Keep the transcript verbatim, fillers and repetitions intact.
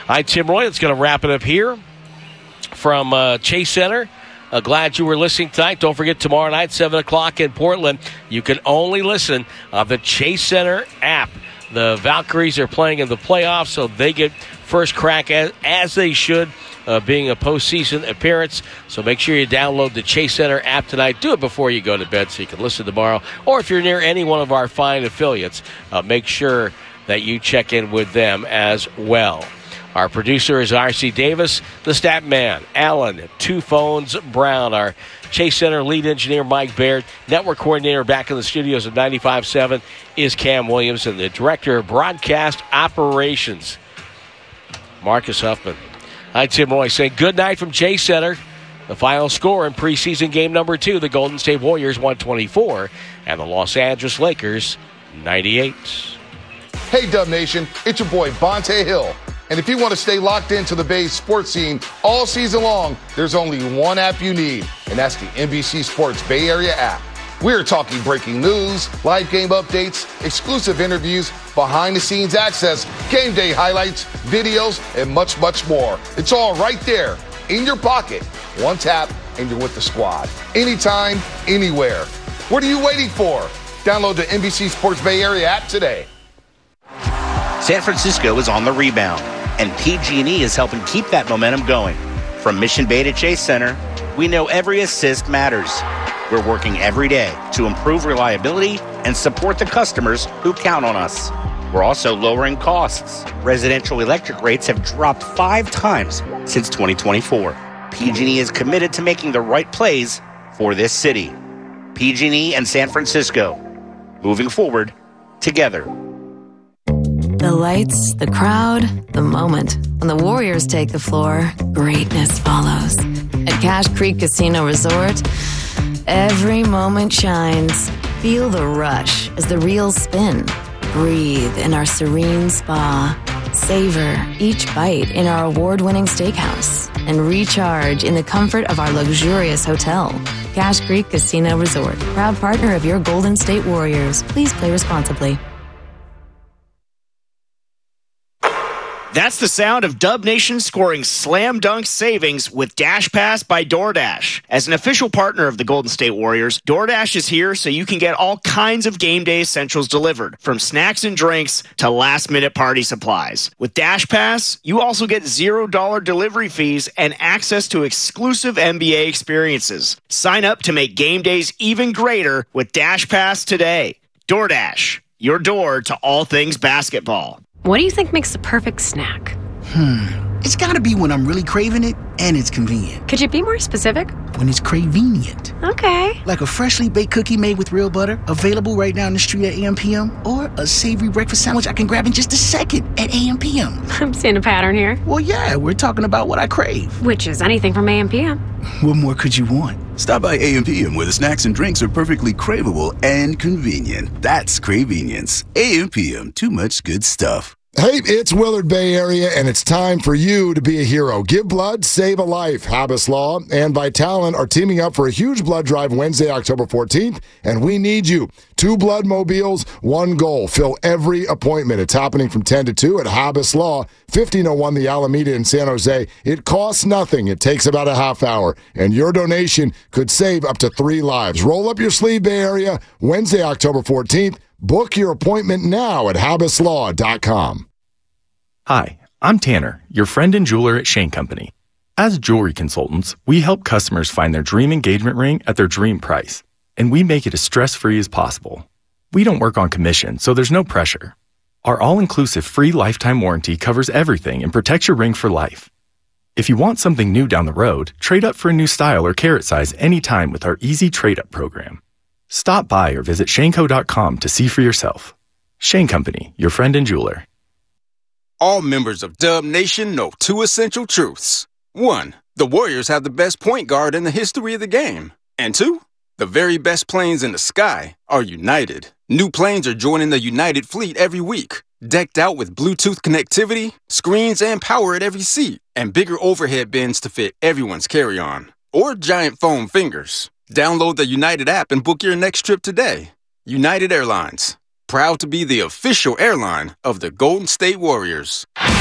Hi, Tim Roy. That's going to wrap it up here from uh, Chase Center. Uh, glad you were listening tonight. Don't forget, tomorrow night, seven o'clock in Portland, you can only listen on the Chase Center app. The Valkyries are playing in the playoffs, so they get first crack as, as they should, uh, being a postseason appearance. So make sure you download the Chase Center app tonight. Do it before you go to bed so you can listen tomorrow. Or if you're near any one of our fine affiliates, uh, make sure that you check in with them as well. Our producer is R C Davis, the stat man, Alan, Two Phones Brown, our Chase Center lead engineer, Mike Baird, network coordinator back in the studios of ninety-five point seven is Cam Williams, and the director of broadcast operations, Marcus Huffman. Hi, Tim Roy saying good night from Chase Center. The final score in preseason game number two, the Golden State Warriors one twenty-four and the Los Angeles Lakers ninety-eight. Hey, Dub Nation, it's your boy, Bonte Hill. And if you want to stay locked into the Bay's sports scene all season long, there's only one app you need, and that's the N B C Sports Bay Area app. We're talking breaking news, live game updates, exclusive interviews, behind-the-scenes access, game day highlights, videos, and much, much more. It's all right there in your pocket. One tap, and you're with the squad. Anytime, anywhere. What are you waiting for? Download the N B C Sports Bay Area app today. San Francisco is on the rebound, and P G and E is helping keep that momentum going. From Mission Bay to Chase Center, we know every assist matters. We're working every day to improve reliability and support the customers who count on us. We're also lowering costs. Residential electric rates have dropped five times since twenty twenty-four. P G and E is committed to making the right plays for this city. P G and E and San Francisco, moving forward together. The lights, the crowd, the moment. When the Warriors take the floor, greatness follows. At Cache Creek Casino Resort, every moment shines. Feel the rush as the reels spin. Breathe in our serene spa. Savor each bite in our award-winning steakhouse. And recharge in the comfort of our luxurious hotel. Cache Creek Casino Resort, proud partner of your Golden State Warriors. Please play responsibly. That's the sound of Dub Nation scoring slam dunk savings with Dash Pass by DoorDash. As an official partner of the Golden State Warriors, DoorDash is here so you can get all kinds of game day essentials delivered, from snacks and drinks to last-minute party supplies. With Dash Pass, you also get zero dollar delivery fees and access to exclusive N B A experiences. Sign up to make game days even greater with Dash Pass today. DoorDash, your door to all things basketball. What do you think makes the perfect snack? Hmm. It's gotta be when I'm really craving it and it's convenient. Could you be more specific? When it's cravenient. Okay. Like a freshly baked cookie made with real butter, available right down the street at A M P M, or a savory breakfast sandwich I can grab in just a second at A M P M. I'm seeing a pattern here. Well, yeah, we're talking about what I crave. Which is anything from A M P M. What more could you want? Stop by A M P M where the snacks and drinks are perfectly craveable and convenient. That's Cravenience. A M P M, too much good stuff. Hey, it's Willard Bay Area, and it's time for you to be a hero. Give blood, save a life. Habas Law and Vitalant are teaming up for a huge blood drive Wednesday, October fourteenth, and we need you. Two blood mobiles, one goal. Fill every appointment. It's happening from ten to two at Habas Law, fifteen oh one the Alameda in San Jose. It costs nothing. It takes about a half hour, and your donation could save up to three lives. Roll up your sleeve, Bay Area, Wednesday, October fourteenth. Book your appointment now at habas law dot com. Hi, I'm Tanner, your friend and jeweler at Shane Company. As jewelry consultants, we help customers find their dream engagement ring at their dream price, and we make it as stress-free as possible. We don't work on commission, so there's no pressure. Our all-inclusive free lifetime warranty covers everything and protects your ring for life. If you want something new down the road, trade up for a new style or carat size anytime with our easy trade-up program. Stop by or visit shane co dot com to see for yourself. Shane Company, your friend and jeweler. All members of Dub Nation know two essential truths. One, the Warriors have the best point guard in the history of the game. And two, the very best planes in the sky are United. New planes are joining the United fleet every week, decked out with Bluetooth connectivity, screens, and power at every seat, and bigger overhead bins to fit everyone's carry-on, or giant foam fingers. Download the United app and book your next trip today. United Airlines, proud to be the official airline of the Golden State Warriors.